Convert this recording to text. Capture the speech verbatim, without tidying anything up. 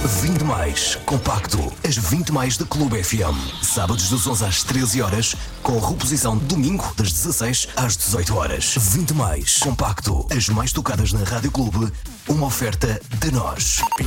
vinte mais compacto. As vinte mais da Clube F M. Sábados das onze às treze horas, com reposição domingo das dezasseis às dezoito horas. vinte mais compacto. As mais tocadas na Rádio Clube. Uma oferta de nós.